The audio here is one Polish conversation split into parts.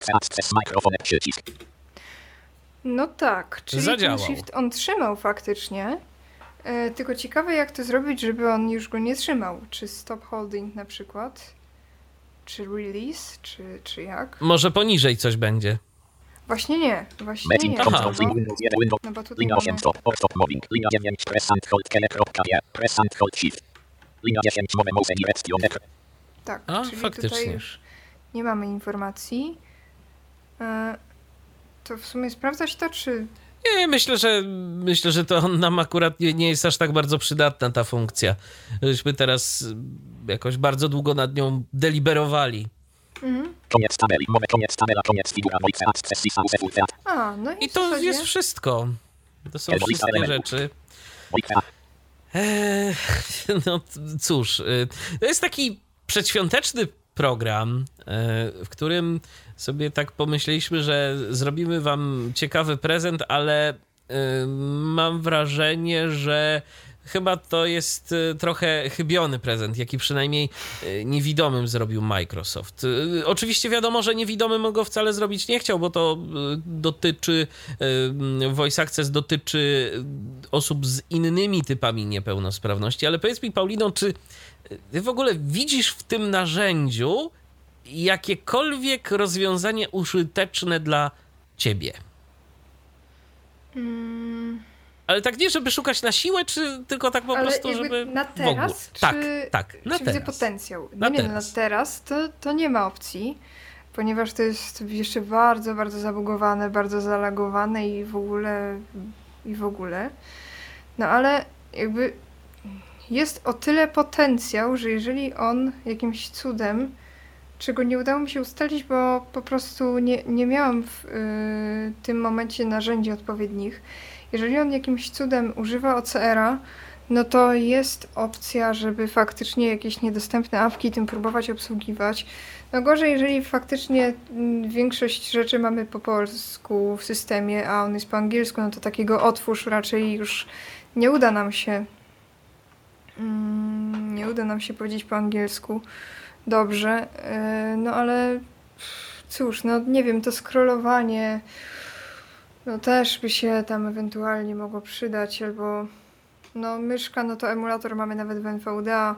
No tak, czyli Zadziałał. ten shift on trzymał faktycznie. Tylko ciekawe jak to zrobić, żeby on już go nie trzymał. Czy stop holding na przykład? Czy release? Czy jak? Może poniżej coś będzie. Właśnie nie. Aha. No bo tutaj mamy... Tak, A, czyli faktycznie. tutaj już nie mamy informacji. To w sumie sprawdzać to, czy... Nie, myślę, że to nam akurat nie jest aż tak bardzo przydatna ta funkcja. Żeśmy teraz jakoś bardzo długo nad nią deliberowali. Koniec tabeli, koniec tabela, koniec figura, A, no i I w to zasadzie... jest wszystko. To są wszystkie rzeczy. No cóż, to jest taki przedświąteczny program, w którym sobie tak pomyśleliśmy, że zrobimy wam ciekawy prezent, ale mam wrażenie, że chyba to jest trochę chybiony prezent, jaki przynajmniej niewidomym zrobił Microsoft. Oczywiście wiadomo, że niewidomym go wcale zrobić nie chciał, bo to dotyczy, Voice Access dotyczy osób z innymi typami niepełnosprawności, ale powiedz mi, Paulino, czy ty w ogóle widzisz w tym narzędziu jakiekolwiek rozwiązanie użyteczne dla ciebie? Ale tak nie, żeby szukać na siłę, czy tylko tak po Ale prostu, jakby żeby na w ogóle? teraz, Tak, czy, tak, na czy widzę teraz. potencjał? Na Nie, no teraz. na teraz to nie ma opcji, ponieważ to jest jeszcze bardzo, bardzo zabugowane, bardzo zalagowane i w ogóle. No ale jakby jest o tyle potencjał, że jeżeli on jakimś cudem, czego nie udało mi się ustalić, bo po prostu nie miałam w tym momencie narzędzi odpowiednich, jeżeli on jakimś cudem używa OCR-a, no to jest opcja, żeby faktycznie jakieś niedostępne apki tym próbować obsługiwać. No gorzej, jeżeli faktycznie większość rzeczy mamy po polsku w systemie, a on jest po angielsku, no to takiego otwórz raczej już nie uda nam się. Nie uda nam się powiedzieć po angielsku dobrze. No ale cóż, no nie wiem, to scrollowanie no też by się tam ewentualnie mogło przydać, albo no myszka, no to emulator mamy nawet w NVDA.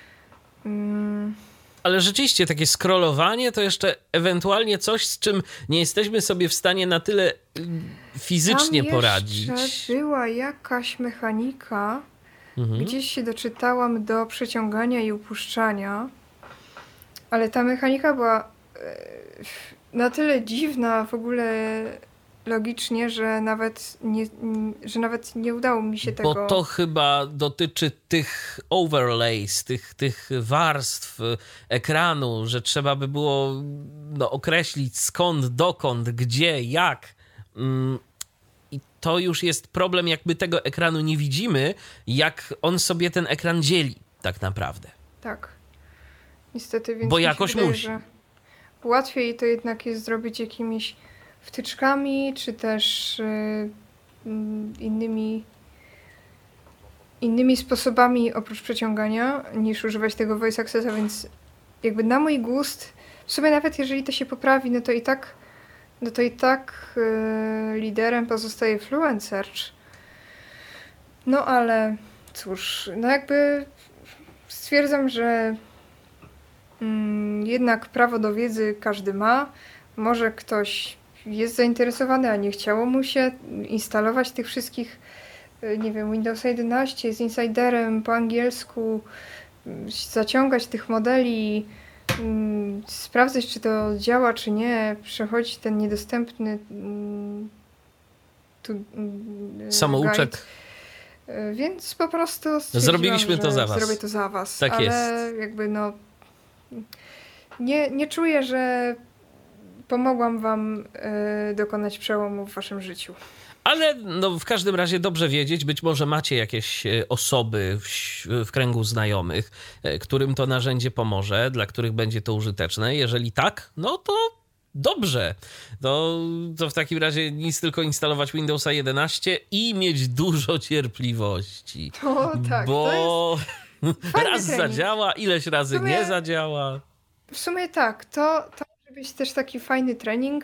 Ale rzeczywiście takie scrollowanie to jeszcze ewentualnie coś, z czym nie jesteśmy sobie w stanie na tyle fizycznie Tam poradzić. jeszcze była jakaś mechanika, gdzieś się doczytałam do przeciągania i upuszczania, ale ta mechanika była na tyle dziwna w ogóle logicznie, że nawet nie udało mi się tego... Bo to chyba dotyczy tych overlays, tych warstw ekranu, że trzeba by było określić skąd, dokąd, gdzie, jak. I to już jest problem, jakby tego ekranu nie widzimy, jak on sobie ten ekran dzieli tak naprawdę. Tak. Niestety, więc bo mi się jakoś wydaje, musi. że łatwiej to jednak jest zrobić jakimiś wtyczkami, czy też innymi sposobami oprócz przeciągania, niż używać tego voice accessa, więc jakby na mój gust, w sumie nawet jeżeli to się poprawi, no to i tak liderem pozostaje Fluent Search. No ale cóż, no jakby stwierdzam, że jednak prawo do wiedzy każdy ma. Może ktoś jest zainteresowany, a nie chciało mu się instalować tych wszystkich, nie wiem, Windows 11 z Insiderem po angielsku, zaciągać tych modeli, sprawdzać, czy to działa, czy nie, przechodzić ten niedostępny samouczek. guide. Więc po prostu Zrobiliśmy to za was. Zrobię to za was. Tak ale jest. jakby nie czuję, że pomogłam wam dokonać przełomu w waszym życiu. Ale w każdym razie dobrze wiedzieć, być może macie jakieś osoby w kręgu znajomych, którym to narzędzie pomoże, dla których będzie to użyteczne. Jeżeli tak, no to dobrze. To w takim razie nic, tylko instalować Windowsa 11 i mieć dużo cierpliwości. O tak, bo to jest raz trening. zadziała, ileś razy W sumie- nie zadziała. W sumie tak, to być też taki fajny trening,